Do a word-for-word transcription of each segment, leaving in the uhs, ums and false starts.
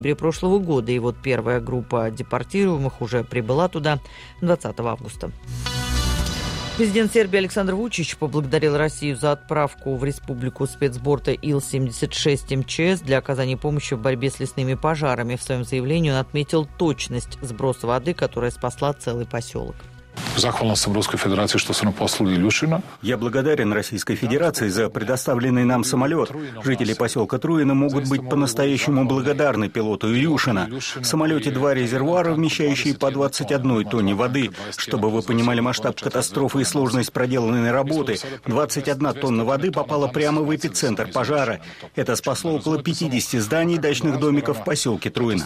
прошлого года. И вот первая группа депортируемых уже прибыла туда двадцатого августа. Президент Сербии Александр Вучич поблагодарил Россию за отправку в республику спецборта Ил семьдесят шесть эм че эс для оказания помощи в борьбе с лесными пожарами. В своем заявлении он отметил точность сброса воды, которая спасла целый поселок. Захвален съм Русской Федерации, что su nam poslali Илюшина. Я благодарен Российской Федерации за предоставленный нам самолет. Жители поселка Труино могут быть по-настоящему благодарны пилоту Илюшина. В самолете два резервуара, вмещающие по двадцать одной тонне воды. Чтобы вы понимали масштаб катастрофы и сложность проделанной работы, двадцать одна тонна воды попала прямо в эпицентр пожара. Это спасло около пятидесяти зданий и дачных домиков в поселке Труино.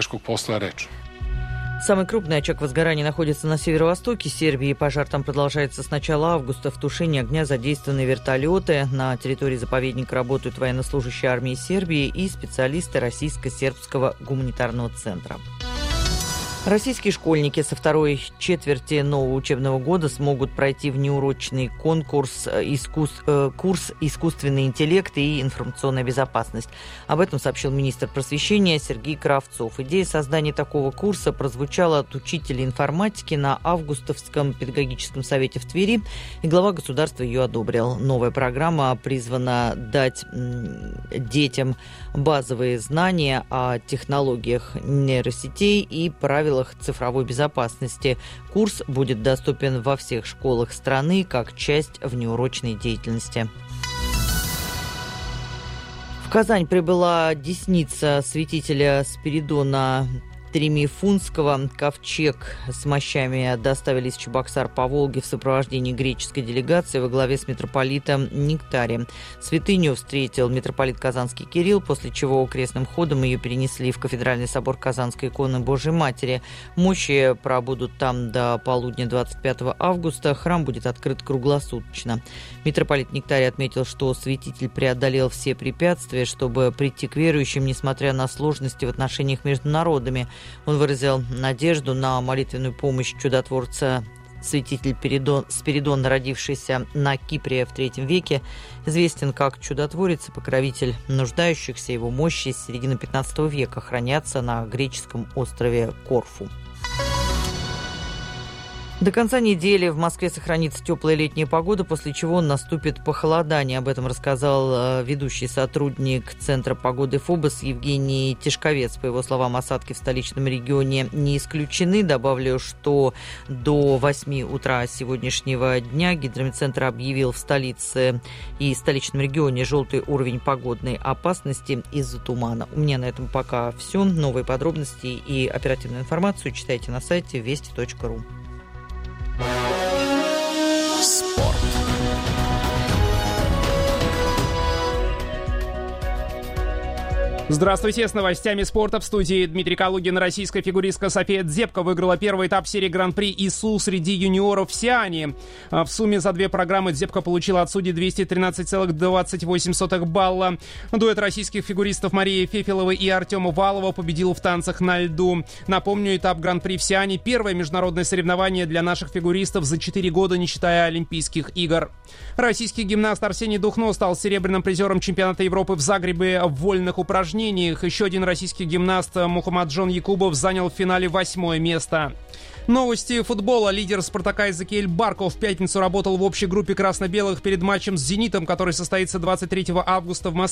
Самый крупный очаг возгорания находится на северо-востоке Сербии. Пожар там продолжается с начала августа. В тушении огня задействованы вертолеты. На территории заповедника работают военнослужащие армии Сербии и специалисты Российско-сербского гуманитарного центра. Российские школьники со второй четверти нового учебного года смогут пройти внеурочный конкурс искус... курс «Искусственный интеллект и информационная безопасность». Об этом сообщил министр просвещения Сергей Кравцов. Идея создания такого курса прозвучала от учителей информатики на Августовском педагогическом совете в Твери, и глава государства ее одобрил. Новая программа призвана дать детям базовые знания о технологиях нейросетей и правилах цифровой безопасности. Курс будет доступен во всех школах страны как часть внеурочной деятельности. В Казань прибыла десница святителя Спиридона Тремифунского. Ковчег с мощами доставили из Чебоксар по Волге в сопровождении греческой делегации во главе с митрополитом Нектарием. Святыню встретил митрополит Казанский Кирилл, после чего крестным ходом ее перенесли в кафедральный собор Казанской иконы Божией Матери. Мощи пробудут там до полудня двадцать пятого августа. Храм будет открыт круглосуточно. Митрополит Нектарий отметил, что святитель преодолел все препятствия, чтобы прийти к верующим, несмотря на сложности в отношениях между народами. Он выразил надежду на молитвенную помощь чудотворца. Святитель Спиридон, Спиридон, родившийся на Кипре в третьем веке, известен как чудотворец и покровитель нуждающихся. Его мощи с середины пятнадцатого века хранятся на греческом острове Корфу. До конца недели в Москве сохранится теплая летняя погода, после чего наступит похолодание. Об этом рассказал ведущий сотрудник Центра погоды ФОБОС Евгений Тишковец. По его словам, осадки в столичном регионе не исключены. Добавлю, что до восьми утра сегодняшнего дня Гидрометцентр объявил в столице и столичном регионе желтый уровень погодной опасности из-за тумана. У меня на этом пока все. Новые подробности и оперативную информацию читайте на сайте вести точка ру. Спорт. Здравствуйте, с новостями спорта в студии Дмитрий Калугин. Российская фигуристка София Дзепко выиграла первый этап серии Гран-при ИСУ среди юниоров в Сиане. В сумме за две программы Дзепко получила от судей двести тринадцать целых двадцать восемь сотых балла. Дуэт российских фигуристов Марии Фефеловой и Артема Валова победил в танцах на льду. Напомню, этап Гран-при в Сиане — первое международное соревнование для наших фигуристов за четыре года, не считая Олимпийских игр. Российский гимнаст Арсений Духно стал серебряным призером чемпионата Европы в Загребе в вольных упражнениях. Еще один российский гимнаст Мухаммаджон Якубов занял в финале восьмое место. Новости футбола. Лидер «Спартака» Эзекиэль Барков в пятницу работал в общей группе красно-белых перед матчем с «Зенитом», который состоится двадцать третьего августа в Москве.